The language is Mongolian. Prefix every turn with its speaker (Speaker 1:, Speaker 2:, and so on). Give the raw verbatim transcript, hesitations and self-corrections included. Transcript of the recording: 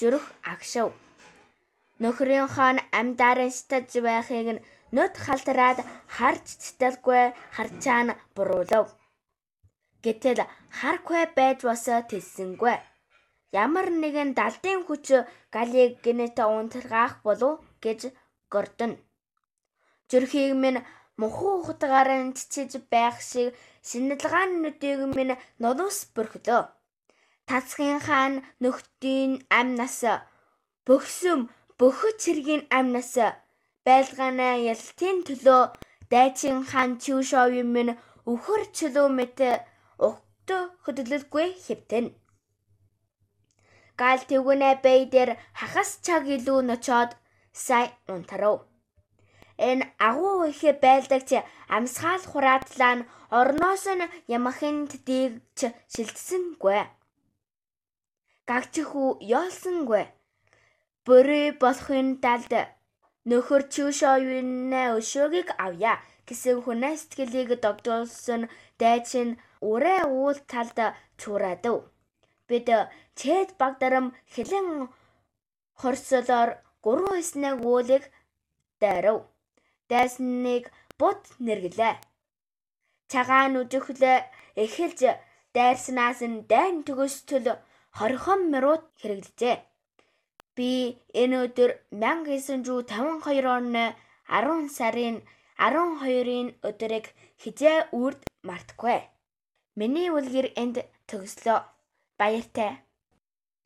Speaker 1: зүрх агшив. Нөхрийнхөө нь амьдаран сэтэж байхыг нь нүд халтраад харж цэтэлгүй харчаа нь буруулав. Гэтэл харахгүй байж босоо тэлсэнгүй. Ямар нэгэн далдын хүч галийг гинэт унтраах болов гэж гордоно. Зүрхийг минь мухуу хутгаар нь цэцэж байх шиг шинэлгаан нүдийг минь нулус бүрхлөө. Тасгийн хаан нөхдийн амнаас бөхсөм бөхөж хэргийн амнаас байлгаанаа ялтын төлөө дайчин хаан чүшовын минь өхөр чөлөө мэт ухт хөдлөлгүй хэвтэн. Гал тэгүнэ бэй дээр хагас чаг илүү ночоод сай унтарав. Энэ агуу их байлдагч амсгаал хураатлаа нь орноос нь ямахын тэдийгч шилжсэнгүй. Гагчихүү ёолсонгүй. Бүрий болохын талд нөхөр чүшовын өшөөгийг авъя гэсэн хүнээ сэтгэлийг догдуулсан дайчин үрээ уул талд чуураадав. Бид чэд багдарам хилэн хорсолоор гурван эснэг уулыг дайрав. Дайсныг бут нэргэлээ. Цагаан үжихлээ эхэлж дайрснаас нь дайн төгстөл хорхон минут хэрэглэжээ. Би энэ өдөр мянга девять жүз тавин хоёр оны арван сарын арван хоёрын өдрийг хизээ үрд мартахгүй. Миний үлгэр энд төгслөө. Баяртай.